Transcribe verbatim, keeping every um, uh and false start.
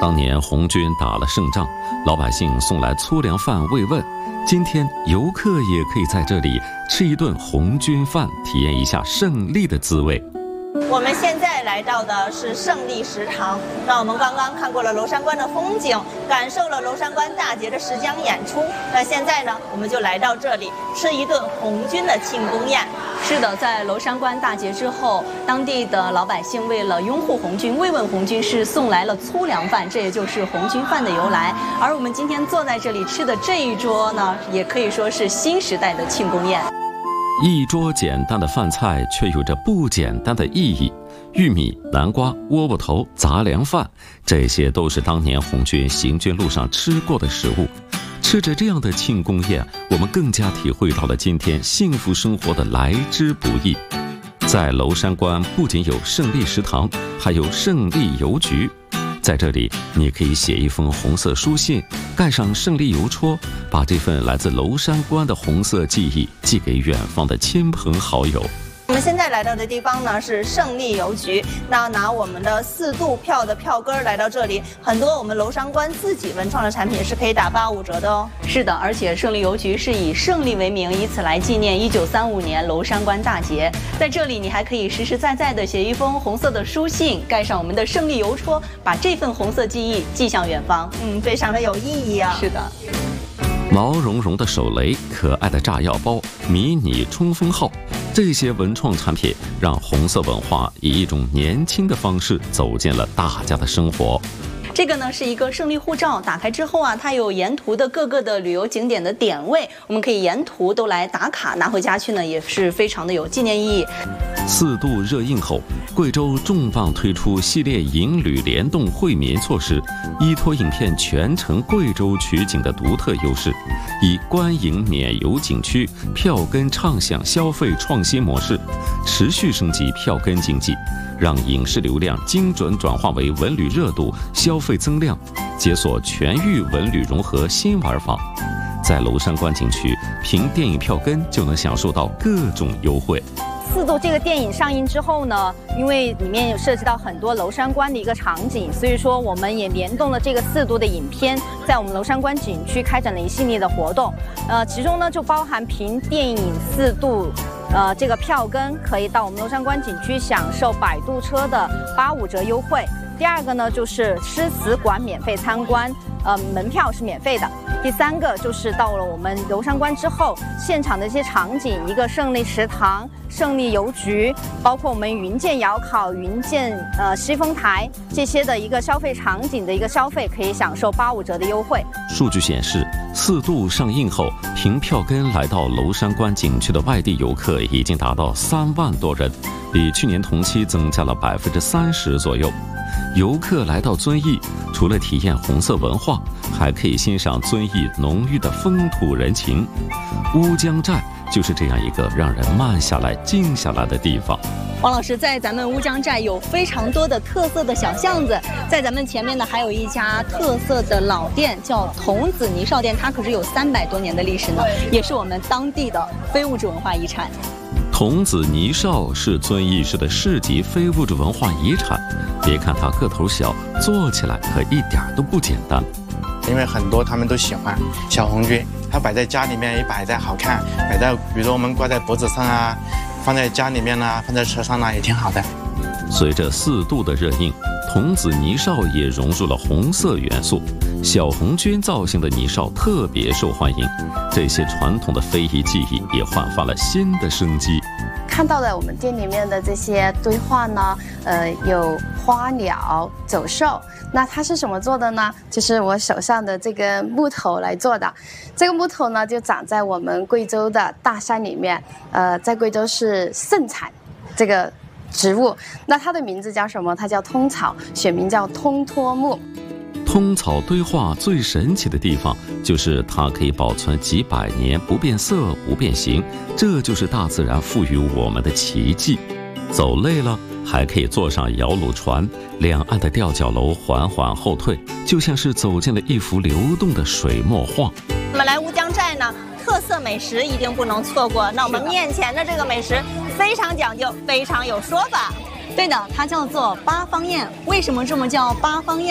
当年红军打了胜仗，老百姓送来粗粮饭慰问。今天游客也可以在这里吃一顿红军饭，体验一下胜利的滋味。 我们现在来到的是胜利食堂。那我们刚刚看过了娄山关的风景，感受了娄山关大捷的实讲演出。那现在呢，我们就来到这里吃一顿红军的庆功宴。 是的，在娄山关大捷之后，当地的老百姓为了拥护红军、慰问红军，是送来了粗粮饭，这也就是红军饭的由来。而我们今天坐在这里吃的这一桌呢，也可以说是新时代的庆功宴。 一桌简单的饭菜，却有着不简单的意义。玉米、南瓜、窝窝头、杂粮饭，这些都是当年红军行军路上吃过的食物。吃着这样的庆功宴，我们更加体会到了今天幸福生活的来之不易。在娄山关不仅有胜利食堂，还有胜利邮局。在这里，你可以写一封红色书信，盖上胜利邮戳，把这份来自娄山关的红色记忆寄给远方的亲朋好友。 我们现在来到的地方呢是胜利邮局，那拿我们的四度票的票根来到这里，很多我们娄山关自己文创的产品是可以打八五折的哦。 是的，而且胜利邮局是以胜利为名，以此来纪念一九三五年娄山关大捷。在这里，你还可以实实在在的写一封红色的书信，盖上我们的胜利邮戳，把这份红色记忆寄向远方。 嗯，非常的有意义啊。 是的。 毛茸茸的手雷、可爱的炸药包、迷你冲锋号，这些文创产品让红色文化以一种年轻的方式走进了大家的生活。 这个呢是一个胜利护照，打开之后啊，它有沿途的各个的旅游景点的点位，我们可以沿途都来打卡，拿回家去呢也是非常的有纪念意义。 四度热映后，贵州重磅推出系列营旅联动惠民措施，依托影片全程贵州取景的独特优势，以观影免邮景区、票根畅享消费创新模式，持续升级票根经济，让影视流量精准转化为文旅热度、消费增量，解锁全域文旅融合新玩法。在娄山关景区，凭电影票根就能享受到各种优惠。 四度这个电影上映之后呢，因为里面有涉及到很多娄山关的一个场景，所以说我们也联动了这个四度的影片，在我们娄山关景区开展了一系列的活动。呃，其中呢就包含凭电影四度。呃，这个票根可以到我们娄山关景区享受摆渡车的八五折优惠。第二个呢，就是诗词馆免费参观，呃，门票是免费的。第三个就是到了我们娄山关之后，现场的一些场景，一个胜利食堂、胜利邮局，包括我们云剑窑烤、云剑呃西风台这些的一个消费场景的一个消费，可以享受八五折的优惠。 数据显示，四度上映后，凭票根来到娄山关景区的外地游客已经达到三万多人，比去年同期增加了百分之三十左右。游客来到遵义，除了体验红色文化，还可以欣赏遵义浓郁的风土人情。乌江寨就是这样一个让人慢下来、静下来的地方。 王老师，在咱们乌江寨有非常多的特色的小巷子，在咱们前面呢还有一家特色的老店，叫童子泥烧店，它可是有三百多年的历史呢，也是我们当地的非物质文化遗产。 童子泥烧是遵义市的市级非物质文化遗产，别看它个头小，做起来可一点都不简单。 因为很多他们都喜欢小红军，它摆在家里面也摆在好看，摆在比如说我们挂在脖子上啊，放在家里面呢、啊，放在车上呢、啊，也挺好的。 随着四度的热映，童子泥烧也融入了红色元素，小红军造型的泥烧特别受欢迎，这些传统的非遗技艺也焕发了新的生机。 看到的我们店里面的这些堆画呢，呃，有花鸟走兽，那它是什么做的呢？就是我手上的这个木头来做的。这个木头呢，就长在我们贵州的大山里面，呃，在贵州是盛产这个植物。那它的名字叫什么？它叫通草，学名叫通托木。 通草堆画最神奇的地方就是它可以保存几百年不变色不变形，这就是大自然赋予我们的奇迹。走累了还可以坐上摇橹船，两岸的吊脚楼缓缓后退，就像是走进了一幅流动的水墨画。 我们来乌江寨呢，特色美食一定不能错过。那我们面前的这个美食非常讲究，非常有说法。 对的，它叫做八方宴。为什么这么叫八方宴？